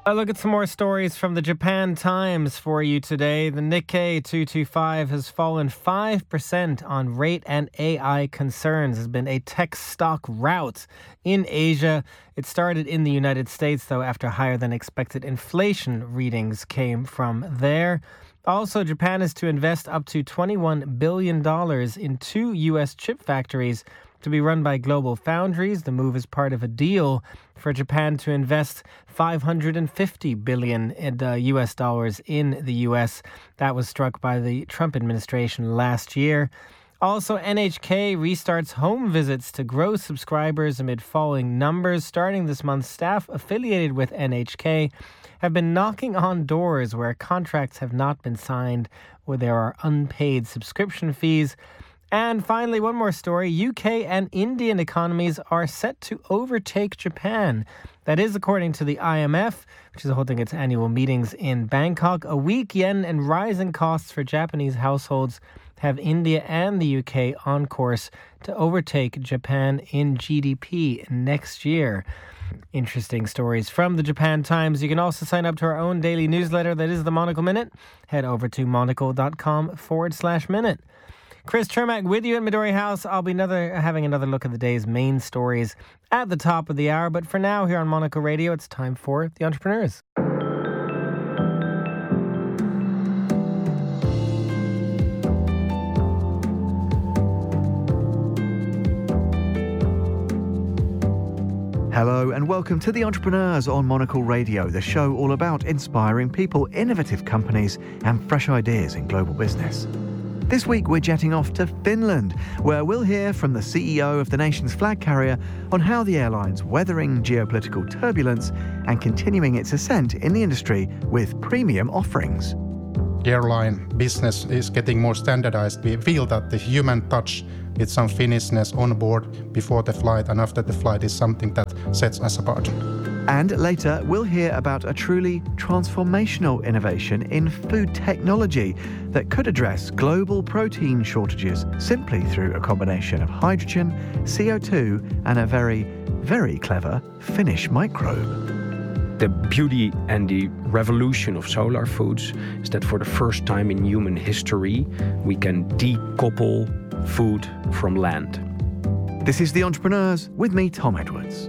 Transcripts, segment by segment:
I look at some more stories from the Japan Times for you today. The Nikkei 225 has fallen 5% on rate and AI concerns. There's been a tech stock rout in Asia. It started in the United States, though, after higher than expected inflation readings came from there. Also, Japan is to invest up to $21 billion in 2 U.S. chip factories to be run by Global Foundries. The move is part of a deal for Japan to invest $550 billion US dollars in the U.S. That was struck by the Trump administration last year. Also, NHK restarts home visits to grow subscribers amid falling numbers. Starting this month, staff affiliated with NHK have been knocking on doors where contracts have not been signed or there are unpaid subscription fees. And finally, one more story. UK and Indian economies are set to overtake Japan. That is according to the IMF, which is holding its annual meetings in Bangkok. A weak yen and rising costs for Japanese households have India and the UK on course to overtake Japan in GDP next year. Interesting stories from the Japan Times. You can also sign up to our own daily newsletter that is the Monocle Minute. Head over to monocle.com/minute. Chris Chermak with you at Midori House. I'll be having another look at the day's main stories at the top of the hour. But for now, here on Monocle Radio, it's time for The Entrepreneurs. Hello and welcome to The Entrepreneurs on Monocle Radio, the show all about inspiring people, innovative companies and fresh ideas in global business. This week we're jetting off to Finland, where we'll hear from the CEO of the nation's flag carrier on how the airline's weathering geopolitical turbulence and continuing its ascent in the industry with premium offerings. Airline business is getting more standardized. We feel that the human touch with some Finnishness on board before the flight and after the flight is something that sets us apart. And later, we'll hear about a truly transformational innovation in food technology that could address global protein shortages simply through a combination of hydrogen, CO2, and a very, very clever Finnish microbe. The beauty and the revolution of solar foods is that for the first time in human history, we can decouple food from land. This is The Entrepreneurs with me, Tom Edwards.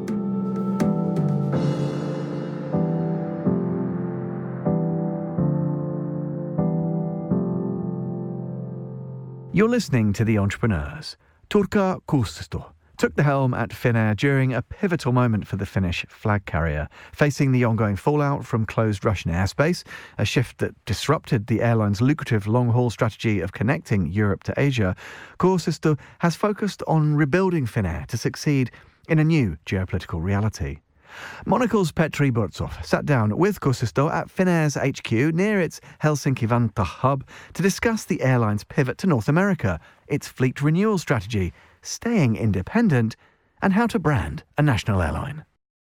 You're listening to The Entrepreneurs. Turkka Kuusisto took the helm at Finnair during a pivotal moment for the Finnish flag carrier, facing the ongoing fallout from closed Russian airspace, a shift that disrupted the airline's lucrative long-haul strategy of connecting Europe to Asia. Kuusisto has focused on rebuilding Finnair to succeed in a new geopolitical reality. Monocle's Petri Burtsov sat down with Kuusisto at Finnair's HQ near its Helsinki-Vantaa hub to discuss the airline's pivot to North America, its fleet renewal strategy, staying independent, and how to brand a national airline.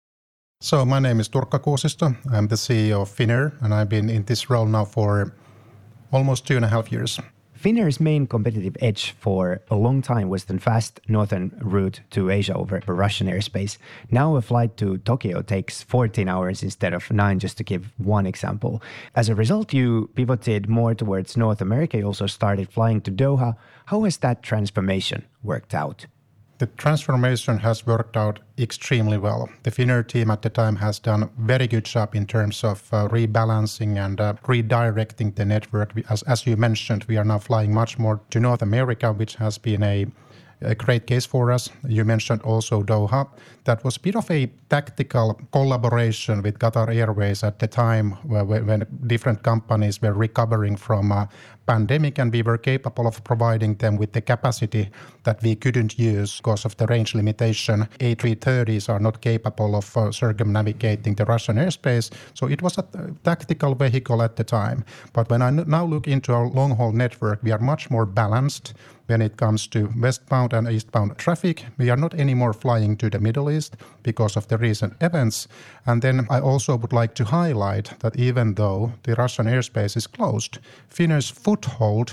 So my name is Turkka Kuusisto. I'm the CEO of Finnair, and I've been in this role now for almost 2.5 years. Finnair's main competitive edge for a long time was the fast northern route to Asia over Russian airspace. Now a flight to Tokyo takes 14 hours instead of 9, just to give one example. As a result, you pivoted more towards North America. You also started flying to Doha. How has that transformation worked out? The transformation has worked out extremely well. The Finnair team at the time has done a very good job in terms of rebalancing and redirecting the network. As you mentioned, we are now flying much more to North America, which has been a great case for us. You mentioned also Doha. That was a bit of a tactical collaboration with Qatar Airways at the time when different companies were recovering from a pandemic, and we were capable of providing them with the capacity that we couldn't use because of the range limitation. A330s are not capable of circumnavigating the Russian airspace, so it was a tactical vehicle at the time. But when I now look into our long-haul network, we are much more balanced when it comes to westbound and eastbound traffic. We are not anymore flying to the Middle East because of the recent events. And then I also would like to highlight that even though the Russian airspace is closed, Finnair's foothold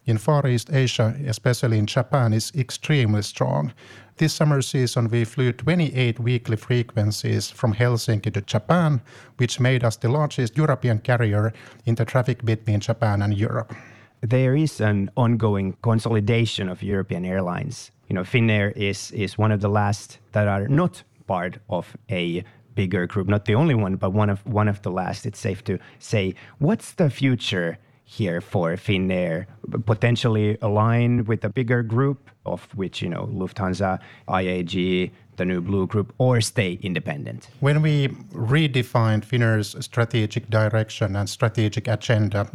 in Far East Asia, especially in Japan, is extremely strong. This summer season, we flew 28 weekly frequencies from Helsinki to Japan, which made us the largest European carrier in the traffic between Japan and Europe. There is an ongoing consolidation of European airlines. Finnair is one of the last that are not part of a bigger group, not the only one, but one of the last, it's safe to say. What's the future here for Finnair? Potentially align with a bigger group, of which, Lufthansa, IAG, the New Blue Group, or stay independent? When we redefined Finnair's strategic direction and strategic agenda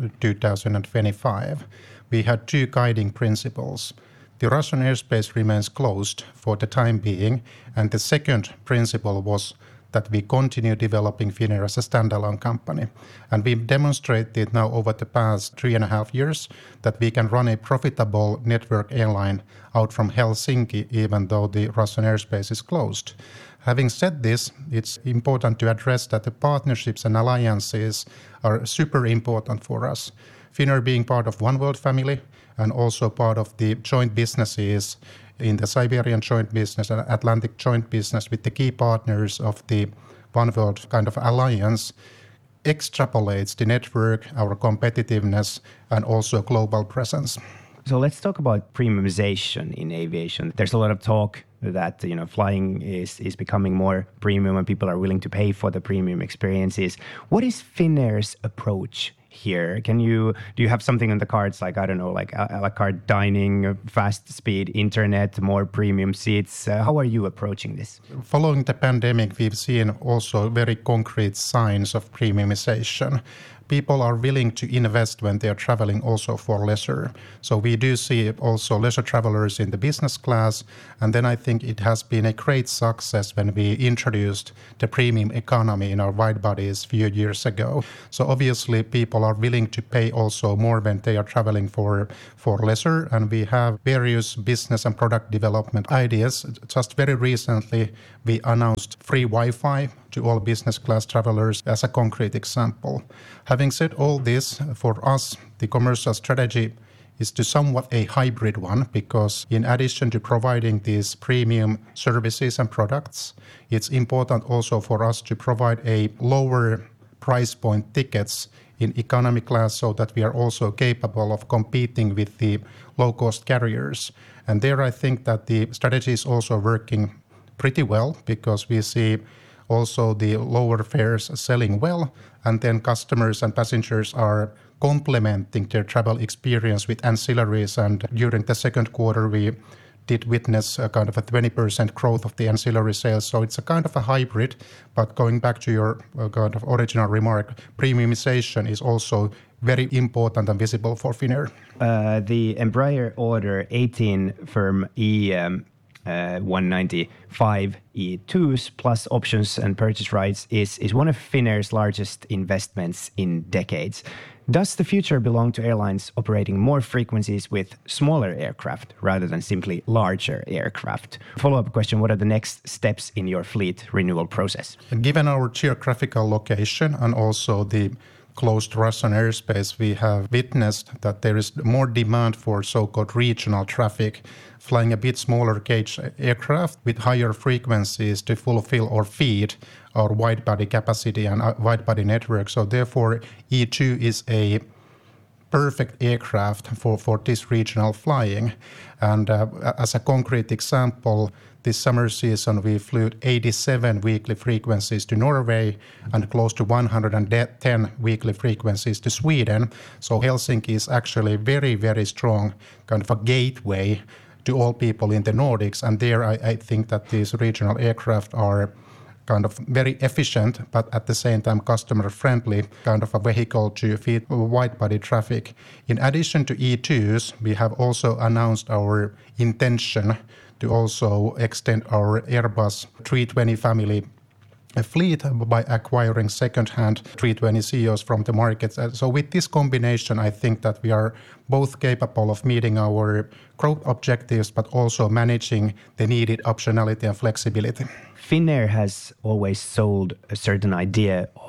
2025, we had two guiding principles. The Russian airspace remains closed for the time being, and the second principle was that we continue developing Finnair as a standalone company. And we've demonstrated now over the past 3.5 years that we can run a profitable network airline out from Helsinki, even though the Russian airspace is closed. Having said this, it's important to address that the partnerships and alliances are super important for us. Finnair being part of One World family and also part of the joint businesses in the Siberian joint business and Atlantic joint business with the key partners of the One World kind of alliance, extrapolates the network, our competitiveness, and also global presence. So let's talk about premiumization in aviation. There's a lot of talk that flying is becoming more premium and people are willing to pay for the premium experiences. What is Finnair's approach here? Do you have something on the cards like, I don't know, like a la carte dining, fast speed internet, more premium seats? How are you approaching this? Following the pandemic, we've seen also very concrete signs of premiumization. People are willing to invest when they are traveling also for leisure. So we do see also leisure travelers in the business class. And then I think it has been a great success when we introduced the premium economy in our wide bodies a few years ago. So obviously people are willing to pay also more when they are traveling for leisure. And we have various business and product development ideas. Just very recently, we announced free Wi-Fi to all business class travelers as a concrete example. Having said all this, for us, the commercial strategy is to somewhat a hybrid one, because in addition to providing these premium services and products, it's important also for us to provide a lower price point tickets in economy class so that we are also capable of competing with the low-cost carriers. And there I think that the strategy is also working pretty well, because we see also the lower fares selling well, and then customers and passengers are complementing their travel experience with ancillaries. And during the second quarter, we did witness a kind of a 20% growth of the ancillary sales. So it's a kind of a hybrid. But going back to your kind of original remark, premiumization is also very important and visible for Finnair. The Embraer order 18 firm E195 E2s plus options and purchase rights is one of Finnair's largest investments in decades. Does the future belong to airlines operating more frequencies with smaller aircraft rather than simply larger aircraft? Follow-up question, what are the next steps in your fleet renewal process? Given our geographical location and also the closed Russian airspace, we have witnessed that there is more demand for so-called regional traffic, flying a bit smaller gauge aircraft with higher frequencies to fulfill or feed our wide-body capacity and wide-body network. So therefore, E2 is a perfect aircraft for this regional flying. And as a concrete example, this summer season, we flew 87 weekly frequencies to Norway and close to 110 weekly frequencies to Sweden. So Helsinki is actually very, very strong kind of a gateway to all people in the Nordics. And there I think that these regional aircraft are kind of very efficient, but at the same time customer-friendly kind of a vehicle to feed wide-body traffic. In addition to E2s, we have also announced our intention to also extend our Airbus 320 family fleet by acquiring second-hand 320ceos from the market. So with this combination, I think that we are both capable of meeting our growth objectives, but also managing the needed optionality and flexibility. Finnair has always sold a certain idea of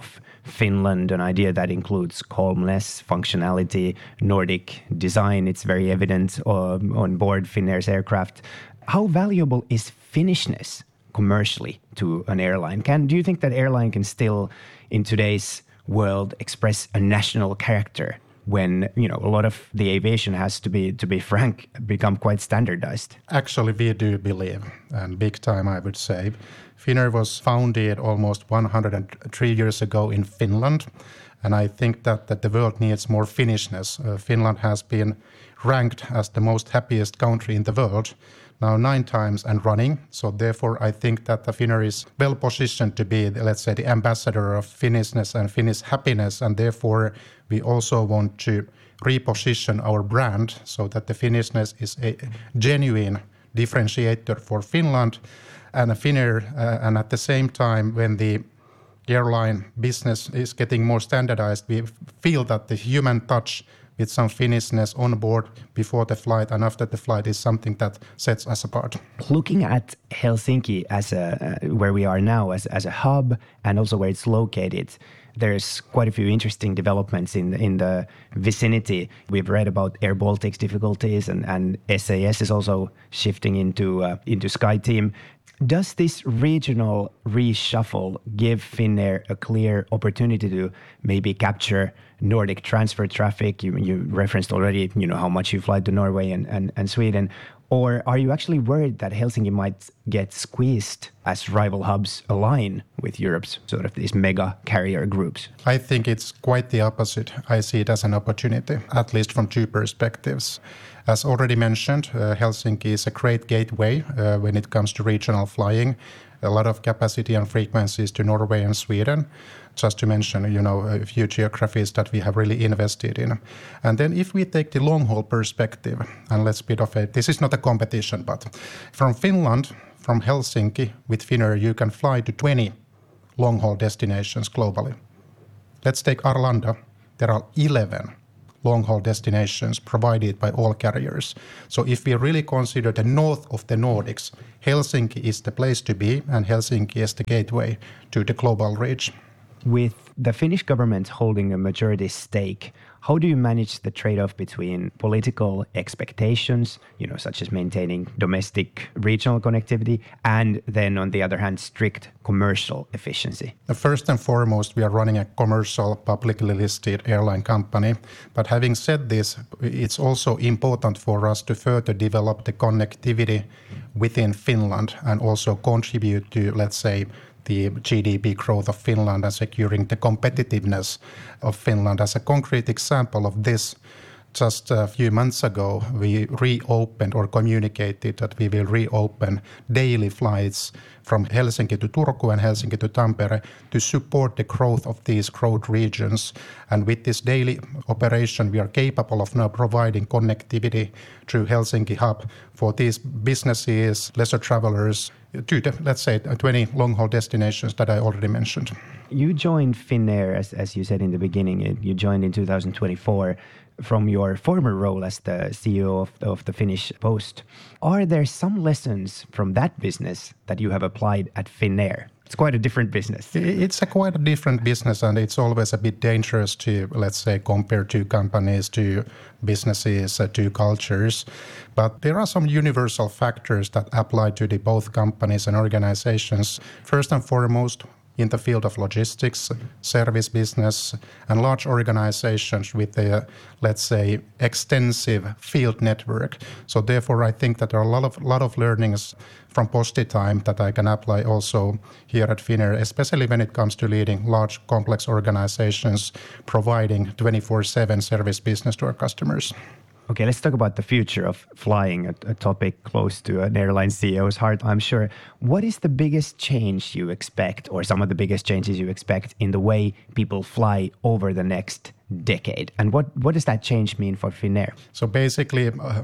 Finland, an idea that includes calmness, functionality, Nordic design. It's very evident on board Finnair's aircraft. How valuable is Finnishness commercially to an airline? Do you think that airline can still, in today's world, express a national character when, a lot of the aviation has, to be frank, become quite standardized? Actually, we do believe, and big time, I would say. Finnair was founded almost 103 years ago in Finland, and I think that the world needs more Finnishness. Finland has been ranked as the most happiest country in the world now 9 times and running. So therefore, I think that the Finnair is well positioned to be, let's say, the ambassador of Finnishness and Finnish happiness. And therefore, we also want to reposition our brand so that the Finnishness is a genuine differentiator for Finland and Finnair. And at the same time, when the airline business is getting more standardized, we feel that the human touch with some Finnishness on board before the flight and after the flight is something that sets us apart. Looking at Helsinki as where we are now as a hub and also where it's located, there's quite a few interesting developments in the vicinity. We've read about Air Baltic's difficulties and SAS is also shifting into SkyTeam. Does this regional reshuffle give Finnair a clear opportunity to maybe capture Nordic transfer traffic? You referenced already, how much you fly to Norway and Sweden. Or are you actually worried that Helsinki might get squeezed as rival hubs align with Europe's sort of these mega carrier groups? I think it's quite the opposite. I see it as an opportunity, at least from 2 perspectives. As already mentioned, Helsinki is a great gateway when it comes to regional flying. A lot of capacity and frequencies to Norway and Sweden, just to mention, a few geographies that we have really invested in. And then if we take the long-haul perspective, and this is not a competition, but from Finland, from Helsinki, with Finnair, you can fly to 20 long-haul destinations globally. Let's take Arlanda. There are 11 long-haul destinations provided by all carriers. So if we really consider the north of the Nordics, Helsinki is the place to be, and Helsinki is the gateway to the global reach. With the Finnish government holding a majority stake, how do you manage the trade-off between political expectations, such as maintaining domestic regional connectivity, and then on the other hand, strict commercial efficiency? First and foremost, we are running a commercial, publicly listed airline company. But having said this, it's also important for us to further develop the connectivity within Finland and also contribute to, let's say, the GDP growth of Finland and securing the competitiveness of Finland. As a concrete example of this, just a few months ago, we reopened or communicated that we will reopen daily flights from Helsinki to Turku and Helsinki to Tampere to support the growth of these growth regions. And with this daily operation, we are capable of now providing connectivity through Helsinki hub for these businesses, leisure travelers, to the, let's say, 20 long-haul destinations that I already mentioned. You joined Finnair, as you said in the beginning, you joined in 2024 from your former role as the CEO of the Finnish Post. Are there some lessons from that business that you have applied at Finnair? It's quite a different business. It's quite a different business, and it's always a bit dangerous to, let's say, compare 2 companies, 2 businesses, 2 cultures. But there are some universal factors that apply to the both companies and organizations. First and foremost, in the field of logistics, service business, and large organizations with a, let's say, extensive field network. So therefore, I think that there are a lot of learnings from Posti time that I can apply also here at Finnair, especially when it comes to leading large, complex organizations, providing 24/7 service business to our customers. Okay, let's talk about the future of flying, a topic close to an airline CEO's heart, I'm sure. What is the biggest change you expect, or some of the biggest changes you expect in the way people fly over the next decade? And what does that change mean for Finnair? So basically,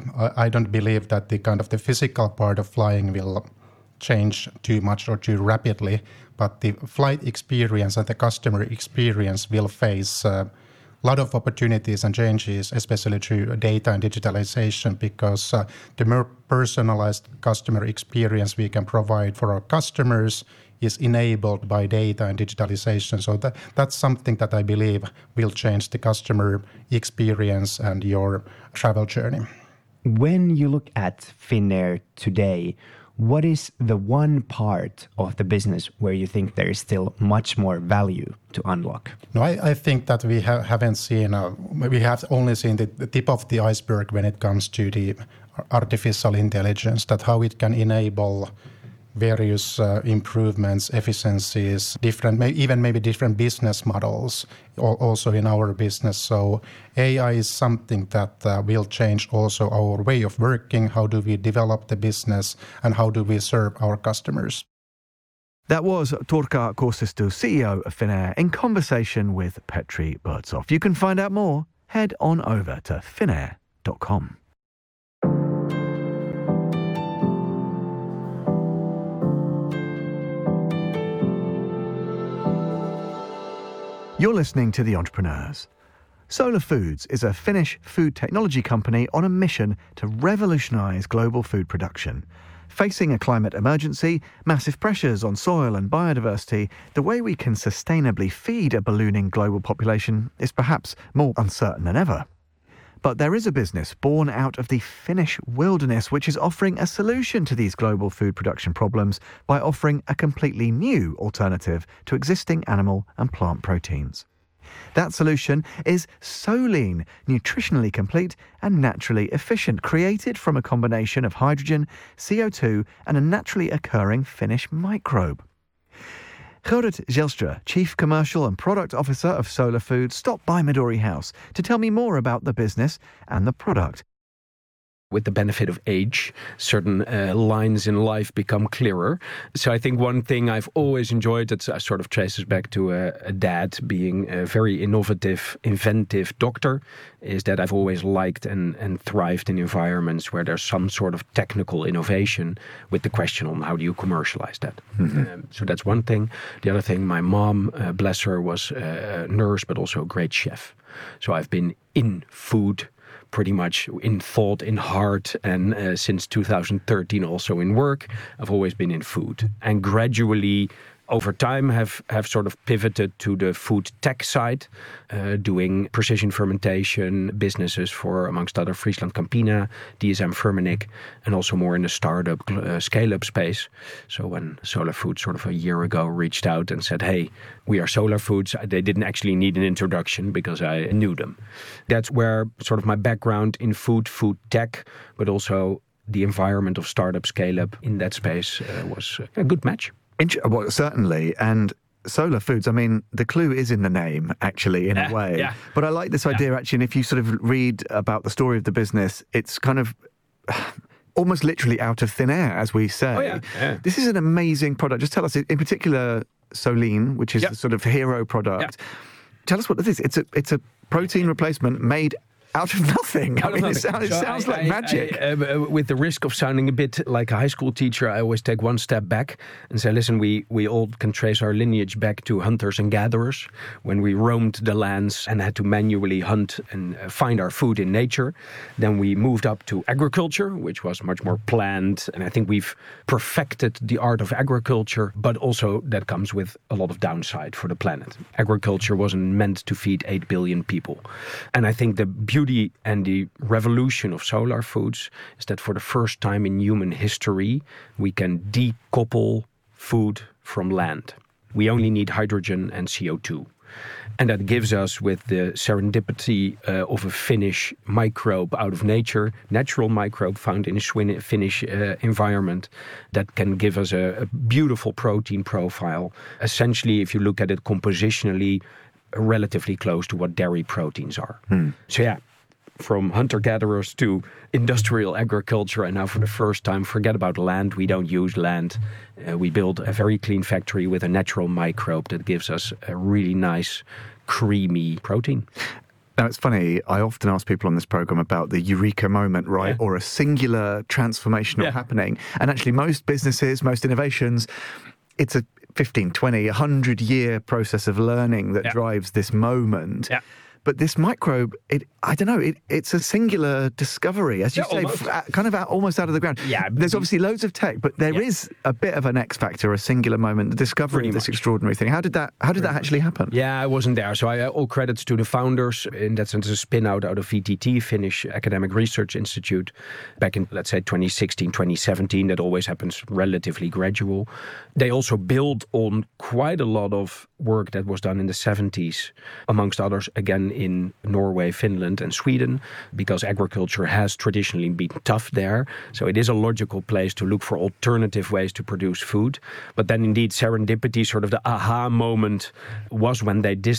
I don't believe that the kind of the physical part of flying will change too much or too rapidly, but the flight experience and the customer experience will face a lot of opportunities and changes, especially through data and digitalization, because the more personalized customer experience we can provide for our customers is enabled by data and digitalization. So that's something that I believe will change the customer experience and your travel journey. When you look at Finnair today, what is the one part of the business where you think there is still much more value to unlock? No, I think that we haven't seen, we have only seen the tip of the iceberg when it comes to the artificial intelligence, that how it can enable various improvements, efficiencies, maybe different business models also in our business. So AI is something that will change also our way of working. How do we develop the business and how do we serve our customers? That was Turkka Kuusisto, CEO of Finnair, in conversation with Petri Birdsov. You can find out more. Head on over to finnair.com. You're listening to The Entrepreneurs. Solar Foods is a Finnish food technology company on a mission to revolutionise global food production. Facing a climate emergency, massive pressures on soil and biodiversity, the way we can sustainably feed a ballooning global population is perhaps more uncertain than ever. But there is a business born out of the Finnish wilderness which is offering a solution to these global food production problems by offering a completely new alternative to existing animal and plant proteins. That solution is Solein, nutritionally complete and naturally efficient, created from a combination of hydrogen, CO2 and a naturally occurring Finnish microbe. Gerrit Zijlstra, Chief Commercial and Product Officer of Solar Foods, stopped by Midori House to tell me more about the business and the product. With the benefit of age, certain lines in life become clearer. So I think one thing I've always enjoyed, that sort of traces back to a dad being a very innovative, inventive doctor, is that I've always liked and thrived in environments where there's some sort of technical innovation with the question on how do you commercialize that. Mm-hmm. So that's one thing. The other thing, my mom, bless her, was a nurse, but also a great chef. So I've been in food pretty much in thought, in heart, and since 2013 also in work. I've always been in food, and gradually over time have sort of pivoted to the food tech side, doing precision fermentation businesses for, amongst other, Friesland Campina, DSM Firmenich, and also more in the startup scale-up space. So when Solar Foods sort of a year ago reached out and said, hey, we are Solar Foods, they didn't actually need an introduction because I knew them. That's where sort of my background in food tech, but also the environment of startup scale-up in that space was a good match. Well, certainly. And Solar Foods, I mean, the clue is in the name, actually, in a way. Yeah. But I like this idea, actually, and if you sort of read about the story of the business, it's kind of almost literally out of thin air, as we say. Oh, yeah. Yeah. This is an amazing product. Just tell us, in particular, Solein, which is the sort of hero product. Yeah. Tell us what this is. It's a protein replacement made out of nothing. It sounds like magic. With the risk of sounding a bit like a high school teacher, I always take one step back and say, listen, we all can trace our lineage back to hunters and gatherers when we roamed the lands and had to manually hunt and find our food in nature. Then we moved up to agriculture, which was much more planned. And I think we've perfected the art of agriculture, but also that comes with a lot of downside for the planet. Agriculture wasn't meant to feed 8 billion people. And I think the beauty and the revolution of Solar Foods is that for the first time in human history, we can decouple food from land. We only need hydrogen and CO2. And that gives us, with the serendipity of a Finnish microbe out of nature, natural microbe found in a Finnish environment, that can give us a beautiful protein profile. Essentially, if you look at it compositionally, relatively close to what dairy proteins are. So yeah, from hunter-gatherers to industrial agriculture, and now for the first time, forget about land. We don't use land. We build a very clean factory with a natural microbe that gives us a really nice, creamy protein. Now, it's funny, I often ask people on this program about the eureka moment, right? Yeah. Or a singular transformational happening. And actually, most businesses, most innovations, it's a 15, 20, 100-year process of learning that drives this moment. Yeah. But this microbe, it's a singular discovery, as you say, kind of almost out of the ground. Yeah, there's obviously loads of tech, but there is a bit of an X factor, a singular moment, the discovery of this extraordinary thing. How did that actually happen? Yeah, I wasn't there, so all credits to the founders. In that sense, a spin out of VTT, Finnish Academic Research Institute, back in, let's say, 2016, 2017. That always happens relatively gradual. They also build on quite a lot of work that was done in the 70s, amongst others, again, in Norway, Finland, and Sweden, because agriculture has traditionally been tough there. So it is a logical place to look for alternative ways to produce food. But then indeed, serendipity, sort of the aha moment, was when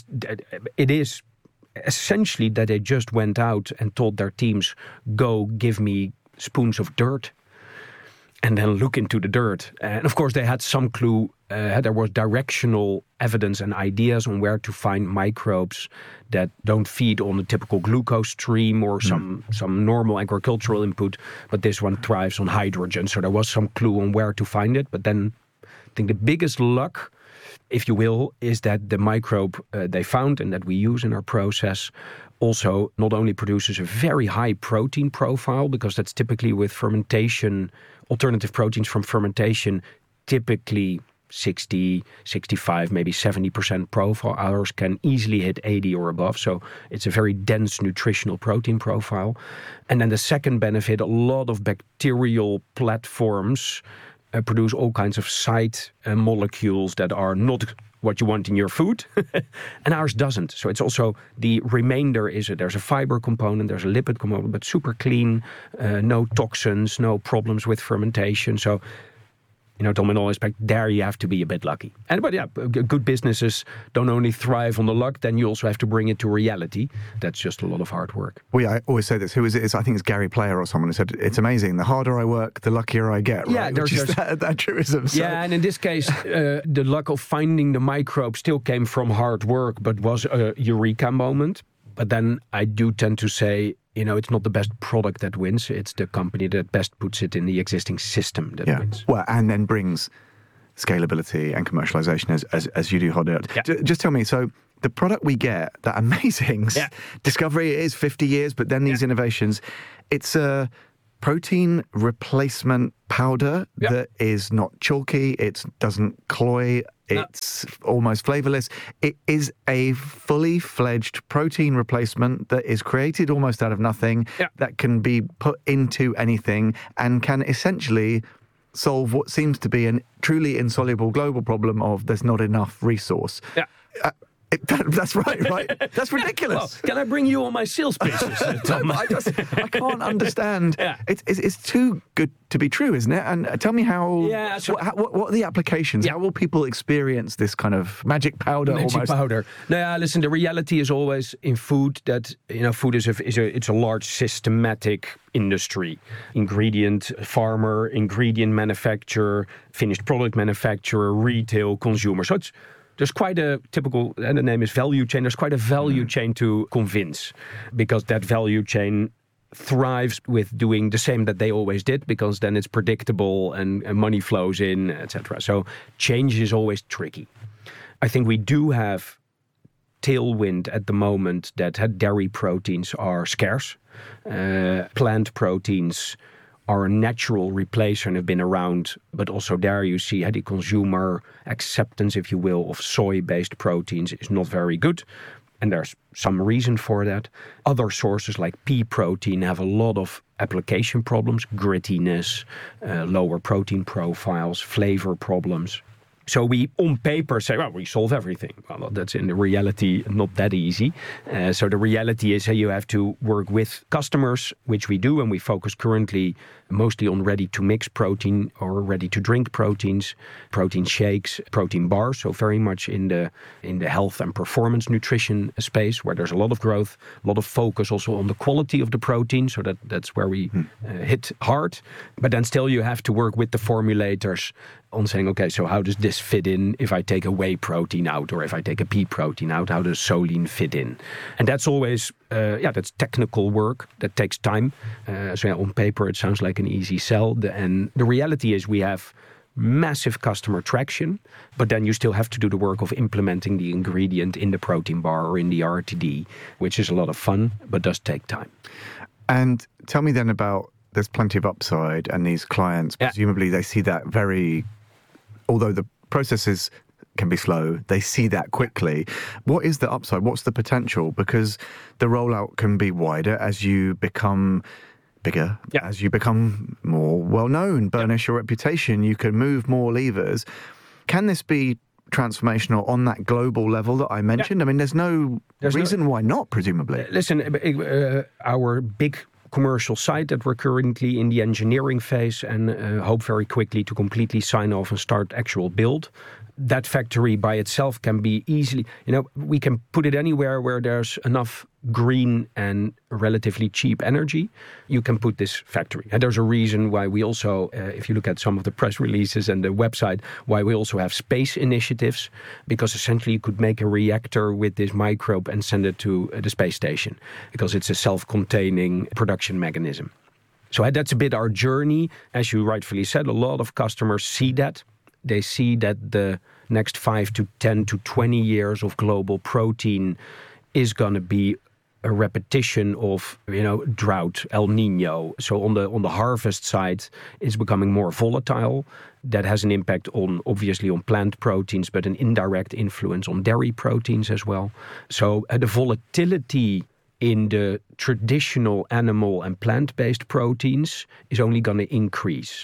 it is essentially that they just went out and told their teams, go give me spoons of dirt and then look into the dirt. And of course, they had some clue. There was directional evidence and ideas on where to find microbes that don't feed on the typical glucose stream or some normal agricultural input, but this one thrives on hydrogen. So there was some clue on where to find it. But then I think the biggest luck, if you will, is that the microbe they found and that we use in our process also not only produces a very high protein profile, because that's typically with fermentation, alternative proteins from fermentation, typically 60, 65, maybe 70% profile. Ours can easily hit 80 or above. So it's a very dense nutritional protein profile. And then the second benefit, a lot of bacterial platforms produce all kinds of side molecules that are not what you want in your food, and ours doesn't. So it's also, the remainder there's a fiber component, there's a lipid component, but super clean, no toxins, no problems with fermentation. So, Tom, in all respect, there you have to be a bit lucky. But good businesses don't only thrive on the luck, then you also have to bring it to reality. That's just a lot of hard work. I always say this. Who is it? I think it's Gary Player or someone who said, it's amazing. The harder I work, the luckier I get. Yeah, right? Which is that truism. So. Yeah, and in this case, the luck of finding the microbe still came from hard work, but was a eureka moment. But then I do tend to say, it's not the best product that wins. It's the company that best puts it in the existing system that wins. Well, and then brings scalability and commercialization as you do, Hoddert. Yeah. Just tell me, so the product we get, that amazing discovery, is 50 years, but then these innovations, it's a protein replacement powder that is not chalky, it doesn't cloy, it's almost flavorless. It is a fully fledged protein replacement that is created almost out of nothing, that can be put into anything and can essentially solve what seems to be a truly insoluble global problem of there's not enough resource. Yeah. That's right? That's ridiculous. Well, can I bring you on my sales pitches, Tom? I can't understand. It's too good to be true, isn't it? And tell me what are the applications? How will people experience this kind of magic powder? Powder. No, listen, the reality is always in food that, food it's a large systematic industry. Ingredient farmer, ingredient manufacturer, finished product manufacturer, retail, consumer. So there's quite a typical, and the name is value chain, there's quite a value chain to convince, because that value chain thrives with doing the same that they always did, because then it's predictable and money flows in, etc. So change is always tricky. I think we do have tailwind at the moment that dairy proteins are scarce. Plant proteins are a natural replacer and have been around, but also there you see the consumer acceptance, if you will, of soy-based proteins is not very good. And there's some reason for that. Other sources like pea protein have a lot of application problems, grittiness, lower protein profiles, flavor problems. So we, on paper, say, we solve everything. Well, that's in the reality not that easy. So the reality is you have to work with customers, which we do, and we focus currently mostly on ready-to-mix protein or ready-to-drink proteins, protein shakes, protein bars. So very much in the health and performance nutrition space, where there's a lot of growth, a lot of focus also on the quality of the protein. So that's where we hit hard. But then still you have to work with the formulators on saying, okay, so how does this fit in if I take a whey protein out, or if I take a pea protein out, how does Solein fit in? And that's always, that's technical work that takes time. On paper, it sounds like an easy sell. And the reality is we have massive customer traction, but then you still have to do the work of implementing the ingredient in the protein bar or in the RTD, which is a lot of fun, but does take time. And tell me then about, there's plenty of upside, and these clients, presumably they see that although the processes can be slow, they see that quickly. What is the upside? What's the potential? Because the rollout can be wider as you become bigger, as you become more well-known, burnish your reputation, you can move more levers. Can this be transformational on that global level that I mentioned? I mean, there's no reason why not, presumably. Listen, our big commercial site that we're currently in the engineering phase and hope very quickly to completely sign off and start actual build. That factory by itself can be easily, we can put it anywhere where there's enough green and relatively cheap energy. You can put this factory. And there's a reason why we also, if you look at some of the press releases and the website, why we also have space initiatives, because essentially you could make a reactor with this microbe and send it to the space station, because it's a self-containing production mechanism. So that's a bit our journey. As you rightfully said, a lot of customers see that. They see that the next 5 to 10 to 20 years of global protein is going to be a repetition of, drought, El Nino. So on the harvest side, it's becoming more volatile. That has an impact obviously on plant proteins, but an indirect influence on dairy proteins as well. So the volatility in the traditional animal and plant-based proteins is only going to increase.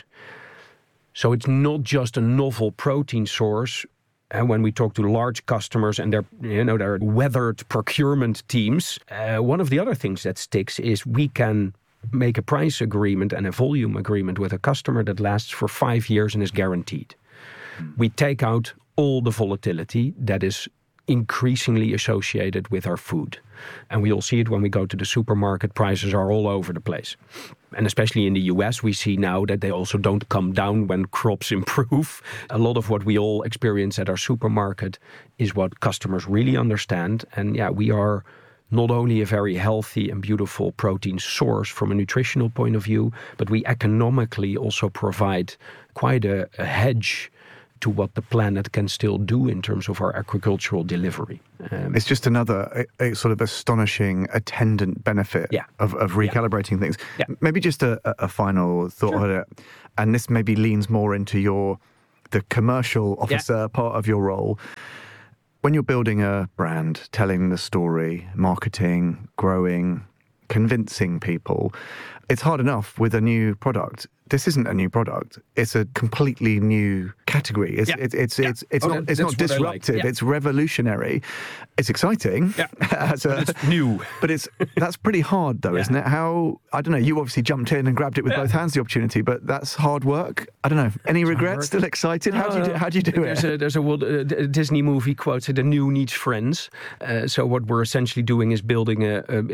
So it's not just a novel protein source. And when we talk to large customers and their weathered procurement teams, one of the other things that sticks is we can make a price agreement and a volume agreement with a customer that lasts for 5 years and is guaranteed. We take out all the volatility that is increasingly associated with our food. And we all see it when we go to the supermarket. Prices are all over the place. And especially in the US, we see now that they also don't come down when crops improve. A lot of what we all experience at our supermarket is what customers really understand. And we are not only a very healthy and beautiful protein source from a nutritional point of view, but we economically also provide quite a hedge to what the planet can still do in terms of our agricultural delivery. It's just another a sort of astonishing attendant benefit of recalibrating things. Yeah. Maybe just a final thought on it, and this maybe leans more into the commercial officer part of your role. When you're building a brand, telling the story, marketing, growing, convincing people, it's hard enough with a new product. This isn't a new product. It's a completely new category. It's not disruptive. Like. It's revolutionary. It's exciting. Yeah. It's new. But that's pretty hard though, isn't it? I don't know, you obviously jumped in and grabbed it with both hands, the opportunity, but that's hard work. I don't know. Any regrets? Still excited? How do you do it? There's a Disney movie quote, the new needs friends. So what we're essentially doing is building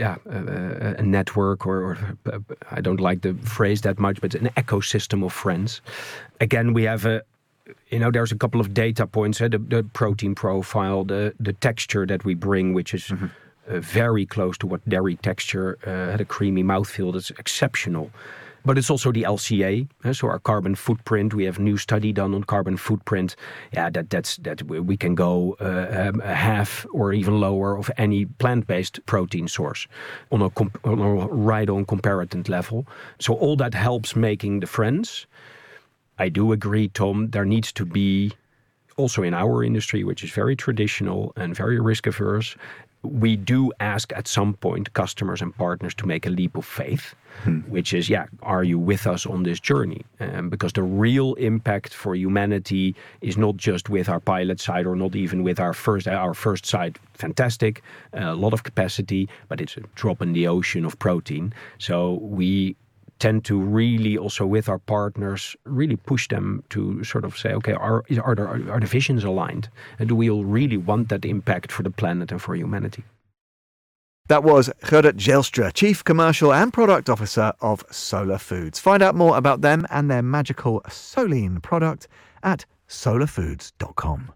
a network or I don't like the phrase that much, but an ecosystem of friends. Again, we have there's a couple of data points, the protein profile, the texture that we bring, which is very close to what dairy texture had, a creamy mouthfeel that's exceptional. But it's also the LCA, so our carbon footprint. We have a new study done on carbon footprint. That we can go half or even lower of any plant-based protein source on a right-on comparative level. So all that helps making the friends. I do agree, Tom, there needs to be, also in our industry, which is very traditional and very risk-averse, we do ask at some point customers and partners to make a leap of faith, which is, are you with us on this journey? Because the real impact for humanity is not just with our pilot site or not even with our first site. Fantastic, a lot of capacity, but it's a drop in the ocean of protein. So we tend to really also with our partners really push them to sort of say, okay, are the visions aligned? And do we all really want that impact for the planet and for humanity? That was Gerrit Zijlstra, Chief Commercial and Product Officer of Solar Foods. Find out more about them and their magical Solein product at solarfoods.com.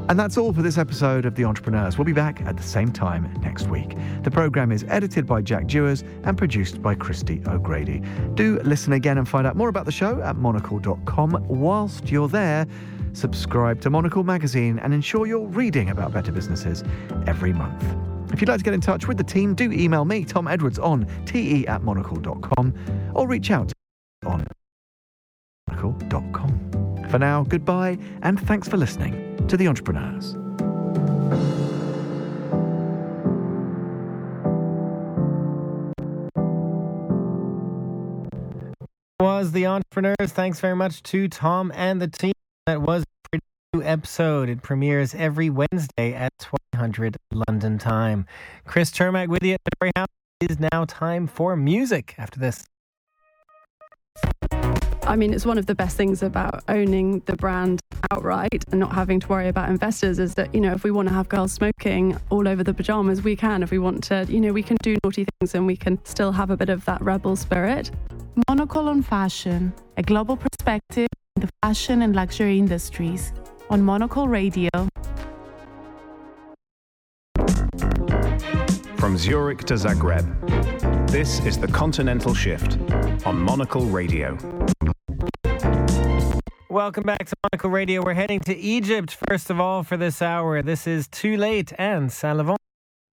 And that's all for this episode of The Entrepreneurs. We'll be back at the same time next week. The programme is edited by Jack Dewars and produced by Christy O'Grady. Do listen again and find out more about the show at monocle.com. Whilst you're there, subscribe to Monocle magazine and ensure you're reading about better businesses every month. If you'd like to get in touch with the team, do email me, Tom Edwards, on te@monocle.com or reach out on monocle.com. For now, goodbye and thanks for listening to The Entrepreneurs. Was The Entrepreneurs. Thanks very much to Tom and the team. That was a new episode. It premieres every Wednesday at 2000 London time. Chris Chermak with you at the Very House. It is now time for music after this. I mean, it's one of the best things about owning the brand outright and not having to worry about investors is that, you know, if we want to have girls smoking all over the pajamas, we can. If we want to, you know, we can do naughty things and we can still have a bit of that rebel spirit. Monocle on Fashion, a global perspective in the fashion and luxury industries. On Monocle Radio. From Zurich to Zagreb, this is The Continental Shift on Monocle Radio. Welcome back to Monocle Radio. We're heading to Egypt, first of all, for this hour. This is Too Late and Saint Laurent.